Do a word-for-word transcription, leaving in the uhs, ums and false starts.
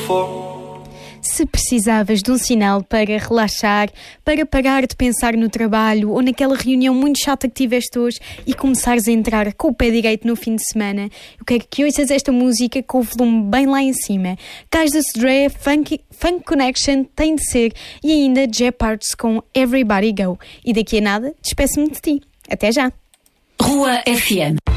Se precisavas de um sinal para relaxar, para parar de pensar no trabalho ou naquela reunião muito chata que tiveste hoje e começares a entrar com o pé direito no fim de semana, eu quero que ouças esta música com o volume bem lá em cima. Kaisers Dre, Funk, Funk Connection, Tem de Ser e ainda Jeopards com Everybody Go. E daqui a nada, despeço-me de ti. Até já! Rua F M.